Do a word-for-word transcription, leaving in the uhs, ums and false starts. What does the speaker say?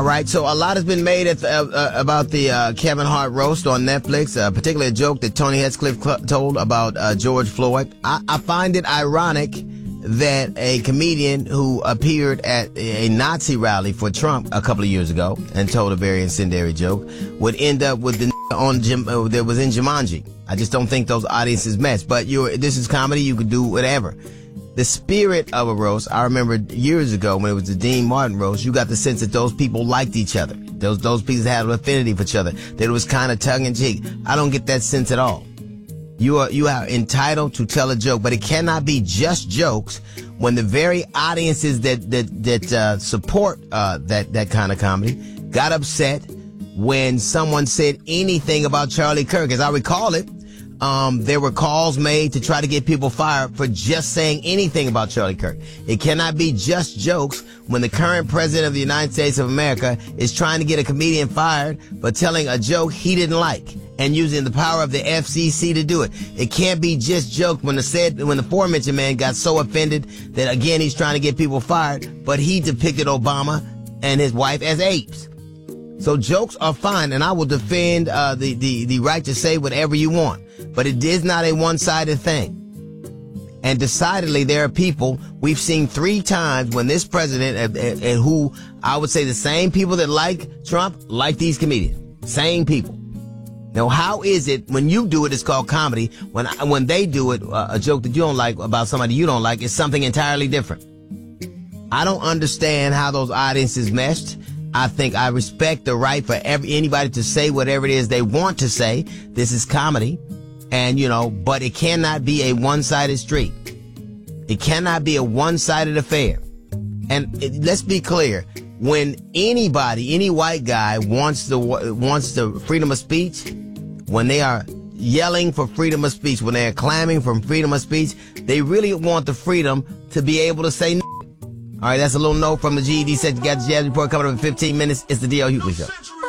All right, so a lot has been made at the, uh, uh, about the uh, Kevin Hart roast on Netflix, uh, particularly a joke that Tony Hinchcliffe cl- told about uh, George Floyd. I-, I find it ironic that a comedian who appeared at a Nazi rally for Trump a couple of years ago and told a very incendiary joke would end up with the on Jim uh, that was in Jumanji. I just don't think those audiences match. But you're, this is comedy. You could do whatever. The spirit of a roast, I remember years ago when it was the Dean Martin roast, you got the sense that those people liked each other. Those those people had an affinity for each other. That it was kind of tongue-in-cheek. I don't get that sense at all. You are you are entitled to tell a joke, but it cannot be just jokes when the very audiences that that that uh, support uh, that that kind of comedy got upset when someone said anything about Charlie Kirk. As I recall it, um, there were calls made to try to get people fired for just saying anything about Charlie Kirk. It cannot be just jokes when the current president of the United States of America is trying to get a comedian fired for telling a joke he didn't like and using the power of the F C C to do it. It can't be just jokes when the said when the aforementioned man got so offended that again he's trying to get people fired, but he depicted Obama and his wife as apes. So jokes are fine, and I will defend uh, the, the, the right to say whatever you want. But it is not a one-sided thing. And decidedly, there are people we've seen three times when this president, and, and who I would say the same people that like Trump, like these comedians. Same people. Now, how is it when you do it, it's called comedy. When when they do it, uh, a joke that you don't like about somebody you don't like is something entirely different. I don't understand how those audiences meshed. I think I respect the right for every anybody to say whatever it is they want to say. This is comedy. And, you know, but it cannot be a one-sided street. It cannot be a one-sided affair. And it, let's be clear. When anybody, any white guy wants the wants the freedom of speech, when they are yelling for freedom of speech, when they are clamoring for freedom of speech, they really want the freedom to be able to say no. All right, that's a little note from the G E D section. Got the Jazz Report coming up in fifteen minutes. It's the D L Hughley Show.